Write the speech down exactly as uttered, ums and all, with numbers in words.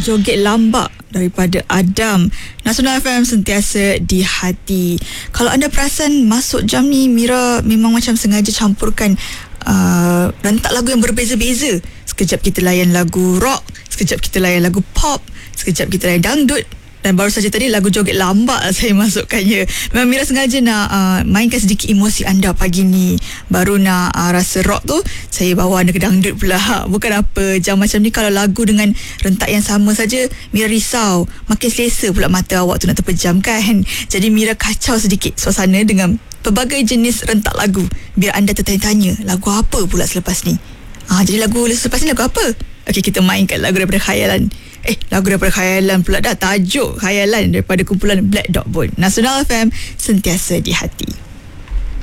Joget Lambak daripada Adam. Nasional F M sentiasa di hati. Kalau anda perasan masuk jam ni, Mira memang macam sengaja campurkan uh, rentak lagu yang berbeza-beza. Sekejap kita layan lagu rock, sekejap kita layan lagu pop, sekejap kita layan dangdut. Dan baru saja tadi lagu Joget Lambak saya masukkannya. Memang Mira sengaja nak uh, mainkan sedikit emosi anda pagi ni. Baru nak uh, rasa rock tu, saya bawa anda ke dangdut pula. Bukan apa, jam macam ni kalau lagu dengan rentak yang sama saja, Mira risau. Makin selesa pula mata awak tu nak terpejam kan. Jadi Mira kacau sedikit suasana dengan pelbagai jenis rentak lagu. Biar anda tertanya-tanya, lagu apa pula selepas ni? Ah, jadi lagu selepas ni lagu apa? Okey, kita mainkan lagu daripada khayalan. Eh, lagu daripada khayalan pula dah. Tajuk khayalan daripada kumpulan Black Dog Bone. Nasional F M sentiasa di hati.